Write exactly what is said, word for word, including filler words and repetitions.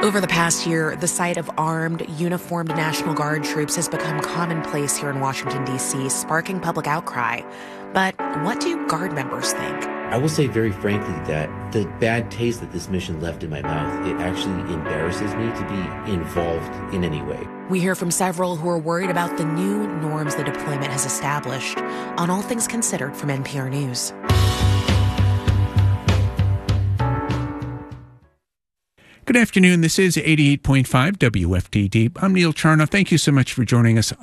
Over the past year, the sight of armed, uniformed National Guard troops has become commonplace here in Washington, D C, sparking public outcry. But what do Guard members think? I will say very frankly that the bad taste that this mission left in my mouth, it actually embarrasses me to be involved in any way. We hear from several who are worried about the new norms the deployment has established. On All Things Considered from N P R News. Good afternoon. This is eighty-eight point five W F T D. I'm Neil Charnoff. Thank you so much for joining us